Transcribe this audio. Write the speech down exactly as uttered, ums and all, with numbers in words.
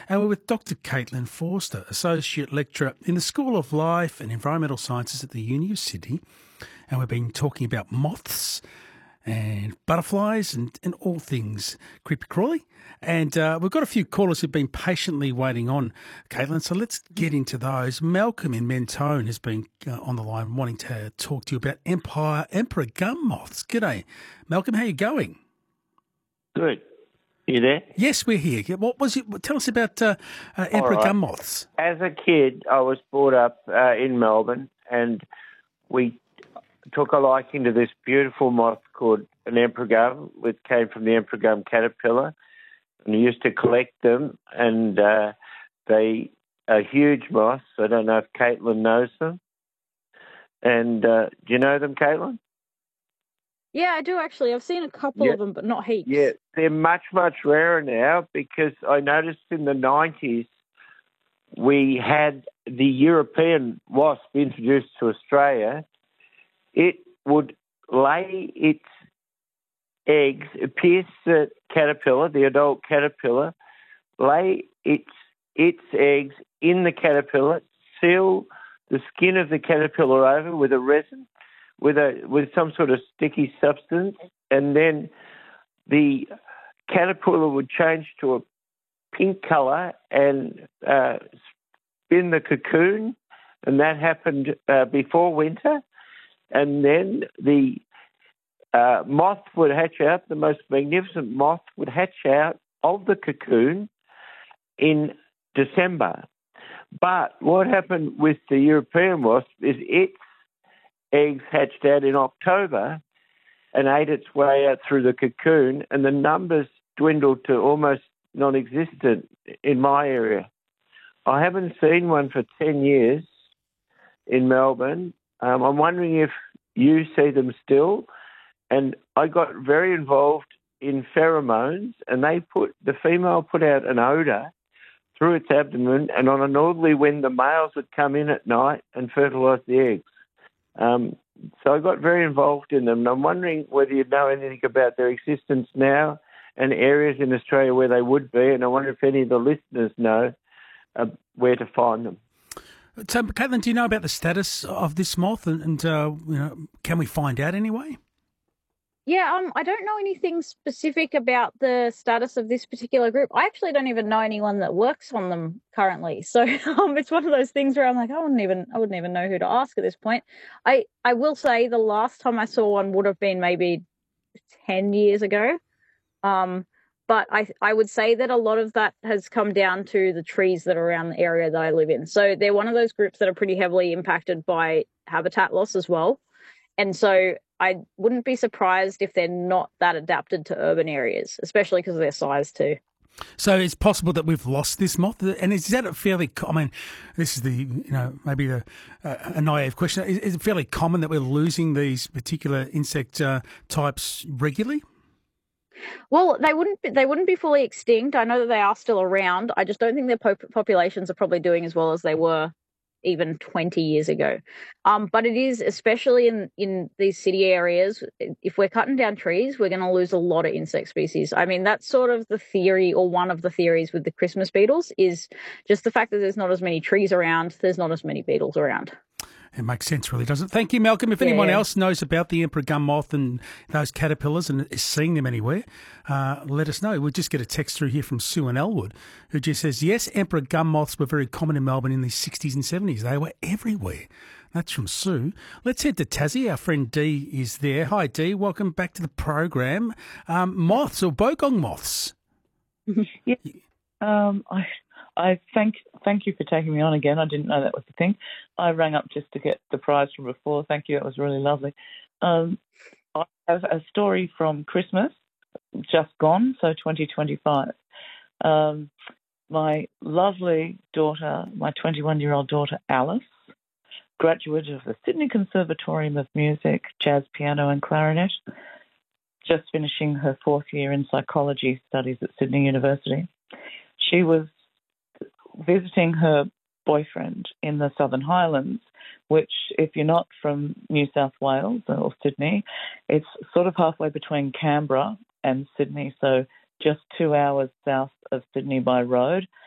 And we're with Doctor Caitlin Forster, Associate Lecturer in the School of Life and Environmental Sciences at the Uni of Sydney. And we've been talking about moths and butterflies and, and all things creepy crawly. And uh, we've got a few callers who've been patiently waiting on, Caitlin, so let's get into those. Malcolm in Mentone has been uh, on the line wanting to talk to you about Empire Emperor gum moths. G'day. Malcolm, how are you going? Good. You there? Yes, we're here. What was it? Tell us about uh, uh, Emperor right. gum moths. As a kid, I was brought up uh, in Melbourne, and we took a liking to this beautiful moth called an emperor gum, which came from the emperor gum caterpillar. And we used to collect them, and uh, they are huge moths. I don't know if Caitlin knows them. And uh, do you know them, Caitlin? Yeah, I do actually. I've seen a couple yeah. of them, but not heaps. Yeah, they're much, much rarer now because I noticed in the nineties we had the European wasp introduced to Australia. It would lay its eggs, pierce the caterpillar, the adult caterpillar, lay its its eggs in the caterpillar, seal the skin of the caterpillar over with a resin, with a with some sort of sticky substance, and then the caterpillar would change to a pink colour and uh, spin the cocoon, and that happened uh, before winter. And then the uh, moth would hatch out, the most magnificent moth would hatch out of the cocoon in December. But what happened with the European wasp is its eggs hatched out in October and ate its way out through the cocoon, and the numbers dwindled to almost non-existent in my area. I haven't seen one for ten years in Melbourne. Um, I'm wondering if you see them still. And I got very involved in pheromones, and they put the female put out an odour through its abdomen, and on a northerly wind, the males would come in at night and fertilise the eggs. Um, so I got very involved in them, and I'm wondering whether you know anything about their existence now and areas in Australia where they would be, and I wonder if any of the listeners know uh, where to find them. So, Caitlin, do you know about the status of this moth, and, and uh, you know, can we find out anyway? Yeah, um, I don't know anything specific about the status of this particular group. I actually don't even know anyone that works on them currently. So um, it's one of those things where I'm like, I wouldn't even, I wouldn't even know who to ask at this point. I, I will say the last time I saw one would have been maybe ten years ago. Um, but I, I would say that a lot of that has come down to the trees that are around the area that I live in. So they're one of those groups that are pretty heavily impacted by habitat loss as well. And so I wouldn't be surprised if they're not that adapted to urban areas, especially because of their size too. So it's possible that we've lost this moth, and is that a fairly? I mean, this is the you know maybe a, a naive question. Is, is it fairly common that we're losing these particular insect uh, types regularly? Well, they wouldn't be, they wouldn't be fully extinct. I know that they are still around. I just don't think their pop- populations are probably doing as well as they were even twenty years ago. Um, but it is, especially in, in these city areas, if we're cutting down trees, we're going to lose a lot of insect species. I mean, that's sort of the theory, or one of the theories with the Christmas beetles, is just the fact that there's not as many trees around, there's not as many beetles around. It makes sense, really, doesn't it? Thank you, Malcolm. If yeah. anyone else knows about the emperor gum moth and those caterpillars and is seeing them anywhere, uh, let us know. We'll just get a text through here from Sue in Elwood, who just says, yes, emperor gum moths were very common in Melbourne in the sixties and seventies. They were everywhere. That's from Sue. Let's head to Tassie. Our friend Dee is there. Hi, Dee. Welcome back to the program. Um, moths or bogong moths? Yeah. Um, I... I thank thank you for taking me on again. I didn't know that was the thing. I rang up just to get the prize from before. Thank you. It was really lovely. Um, I have a story from Christmas, just gone, so twenty twenty-five. Um, my lovely daughter, my twenty-one-year-old daughter, Alice, graduate of the Sydney Conservatorium of Music, jazz, piano and clarinet, just finishing her fourth year in psychology studies at Sydney University. She was visiting her boyfriend in the Southern Highlands, which, if you're not from New South Wales or Sydney, it's sort of halfway between Canberra and Sydney, so just two hours south of Sydney by road.